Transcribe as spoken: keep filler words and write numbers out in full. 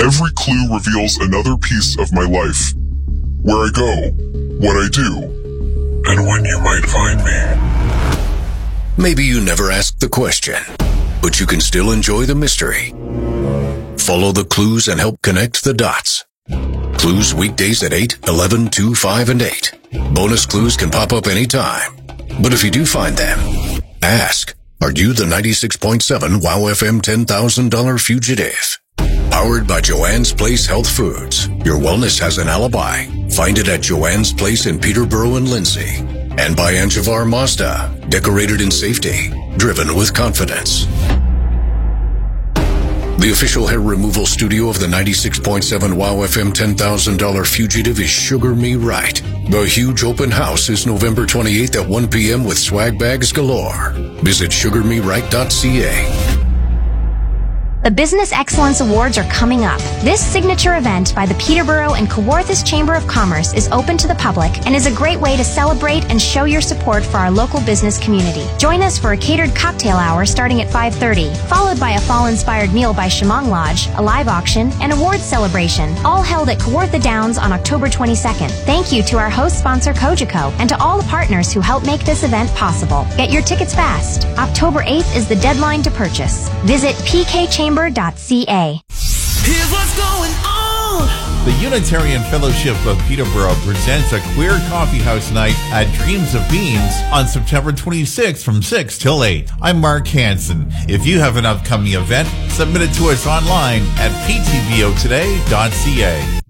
Every clue reveals another piece of my life. Where I go, what I do, and when you might find me. Maybe you never asked the question, but you can still enjoy the mystery. Follow the clues and help connect the dots. Clues weekdays at eight, eleven, two, five, and eight. Bonus clues can pop up anytime. But if you do find them, ask, are you the ninety-six point seven WOW F M ten thousand dollars fugitive? Powered by Joanne's Place Health Foods. Your wellness has an alibi. Find it at Joanne's Place in Peterborough and Lindsay. And by Anjavar Mazda. Decorated in safety. Driven with confidence. The official hair removal studio of the ninety-six point seven WOW F M ten thousand dollars fugitive is Sugar Me Right. The huge open house is November twenty-eighth at one p.m. with swag bags galore. Visit sugar me right dot c a. The Business Excellence Awards are coming up. This signature event by the Peterborough and Kawarthas Chamber of Commerce is open to the public and is a great way to celebrate and show your support for our local business community. Join us for a catered cocktail hour starting at five thirty, followed by a fall-inspired meal by Shamong Lodge, a live auction, and awards celebration, all held at Kawartha Downs on October twenty-second. Thank you to our host sponsor Cogeco and to all the partners who help make this event possible. Get your tickets fast. October eighth is the deadline to purchase. Visit p k chamber dot c a. Here's what's going on. The Unitarian Fellowship of Peterborough presents a queer coffee house night at Dreams of Beans on September twenty-sixth from six till eight. I'm Mark Hansen. If you have an upcoming event, submit it to us online at p t b o today dot c a.